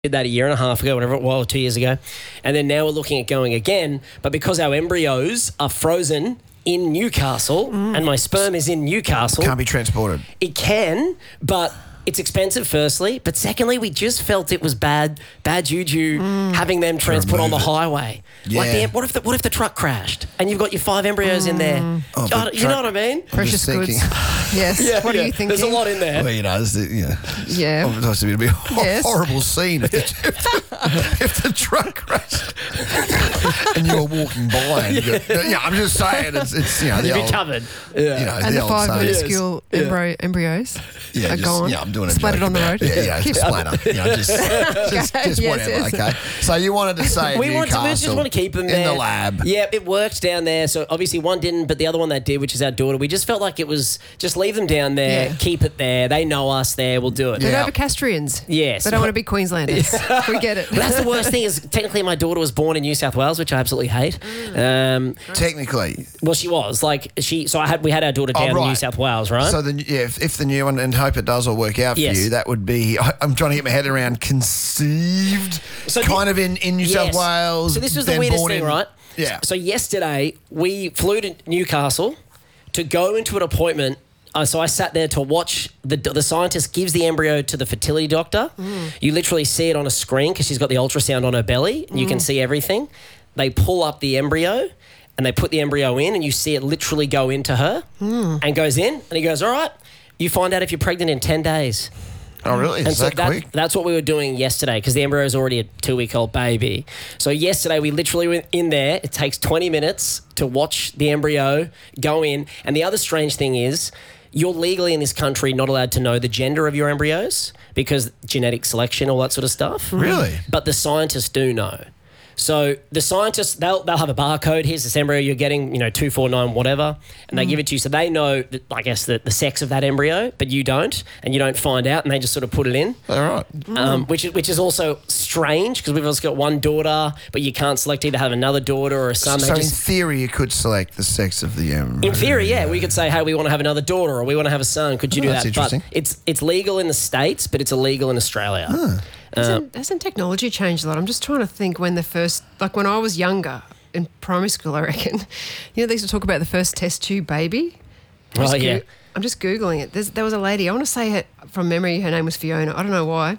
did that a year and a half ago, whatever it was, 2 years ago. And then now we're looking at going again. But because our embryos are frozen in Newcastle and my sperm is in Newcastle. Can't be transported. It can, but it's expensive, firstly. But secondly, we just felt it was bad juju having them transport on the highway. Yeah. Like, what if the truck crashed and you've got your 5 embryos in there? You know what I mean? Precious goods. Yes. What are you thinking? There's a lot in there. Well, Yeah. Obviously, it'd be a Yes. horrible scene if the truck crashed and you were walking by. And I'm just saying, it's the You'd be old, covered. And the old 5 saying. minuscule embryos are gone. Yeah, I'm doing a splattered joke on the about- road. Yeah, just splatter. Just Okay, yes, whatever. yes. Okay. So you wanted to say We Newcastle just want to keep them there. in the lab. Yeah, it worked down there. So obviously one didn't, but the other one that did, which is our daughter, we just felt like it was just leave them down there, Yeah. keep it there. They know us there. We'll do it. They're Yeah. Novocastrians. Yes. They don't want to be Queenslanders. We get it. But that's the worst thing is technically my daughter was born in New South Wales, which I absolutely hate. Technically. Well, she was we had our daughter down in right. New South Wales, right? So if the new one, and hope it does all work out for Yes. you, that would be. I'm trying to get my head around conceived, So kind of in New South Yes. Wales. So this was the then weirdest born thing, in- right? Yeah. So yesterday we flew to Newcastle to go into an appointment. So I sat there to watch the scientist gives the embryo to the fertility doctor. You literally see it on a screen because she's got the ultrasound on her belly. And you can see everything. They pull up the embryo and they put the embryo in and you see it literally go into her and goes in. And he goes, all right, you find out if you're pregnant in 10 days. Oh, really? And Is so that quick? that's what we were doing yesterday because the embryo is already a 2-week-old baby. So yesterday we literally went in there. It takes 20 minutes to watch the embryo go in. And the other strange thing is you're legally in this country not allowed to know the gender of your embryos because genetic selection, all that sort of stuff. Really? But the scientists do know. So the scientists, they'll have a barcode. Here's this embryo you're getting, 249, whatever, and they give it to you. So they know, I guess, the sex of that embryo, but you don't, and you don't find out, and they just sort of put it in. All right. Which is also strange because we've also got one daughter, but you can't select either have another daughter or a son. So in theory, you could select the sex of the embryo. In theory, yeah, we could say, hey, we want to have another daughter or we want to have a son. Could you do that's that? interesting. But it's legal in the States, but it's illegal in Australia. Hasn't technology changed a lot? I'm just trying to think when when I was younger, in primary school, I reckon, they used to talk about the first test tube baby. Oh, yeah. I'm just Googling it. There was a lady, I want to say from memory, her name was Fiona. I don't know why.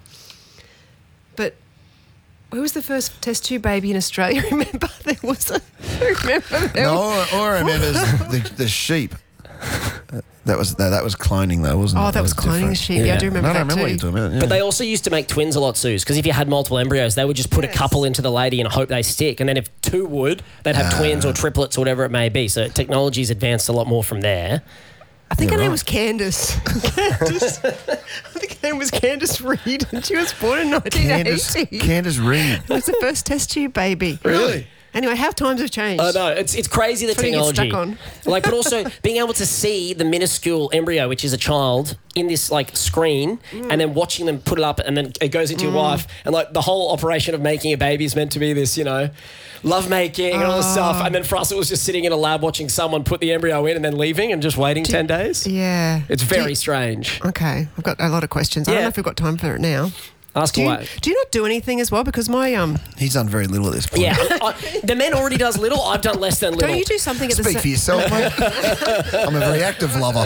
But who was the first test tube baby in Australia? Remember? There was a... Remember? No, all I remember is the sheep. That was cloning though, wasn't it? Oh, that was cloning the sheep. Yeah, I do remember I that don't remember too. what you're talking about. Yeah. But they also used to make twins a lot, Suze, because if you had multiple embryos, they would just put a couple into the lady and hope they stick. And then if 2 would, they'd have twins or triplets or whatever it may be. So technology's advanced a lot more from there. I think her name was Candace. I think her name was Candace Reed, and she was born in 1980. Candace Reed. It was the first test tube baby. Really? Anyway, how times have changed. I know, it's crazy the What do you get technology. stuck on? But also being able to see the minuscule embryo, which is a child, in this screen, and then watching them put it up, and then it goes into your wife, and the whole operation of making a baby is meant to be this, love making and all this stuff. And then for us, it was just sitting in a lab watching someone put the embryo in and then leaving and just waiting 10 days. Yeah. It's very strange. Okay, I've got a lot of questions. I don't Yeah. know if we've got time for it now. Ask Do you, away. do you not do anything as well? Because my He's done very little at this point. Yeah, the man already does little. I've done less than little. don't you do something at the Speak for yourself, mate. I'm a very active lover.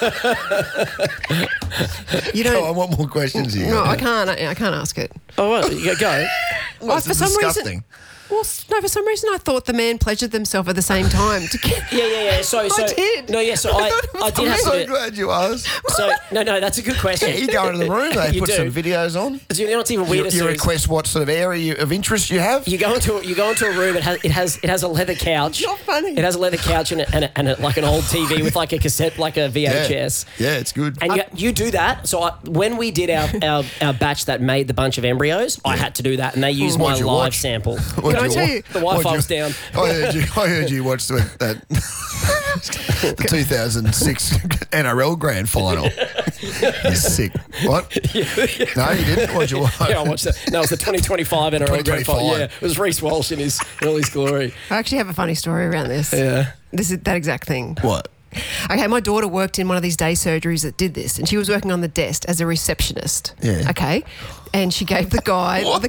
You Oh, I don't. want more questions here. No, I can't. I can't ask it. Oh, well, you go. Well, for some reason- disgusting. Well, no, for some reason I thought the man pleasured themselves at the same time. Yeah. So I did. No, yeah. So I thought it was did I'm have so to. glad you asked. So no, that's a good question. You go into the room, they You put do. some videos on. You know what's even weirder? You Sue, is request what sort of area of interest you have. You go into a room. It has a leather couch. You're funny. It has a leather couch and like an old TV with like a cassette, like a VHS. Yeah, it's good. And you do that. So when we did our batch that made the bunch of embryos, I had to do that, and they used my What'd you live watch? sample. What'd Can I you tell wa- you- The Wi-Fi what'd was down. I heard you watched the 2006 NRL Grand Final. You're sick. What? No, you didn't. What'd you watch? Yeah, I watched that. No, it was the 2025 NRL Grand Final. 2025. Yeah, it was Reece Walsh in all his glory. I actually have a funny story around this. Yeah. This is that exact thing. What? Okay, my daughter worked in one of these day surgeries that did this, and she was working on the desk as a receptionist. Yeah. Okay, and she gave the guy What? the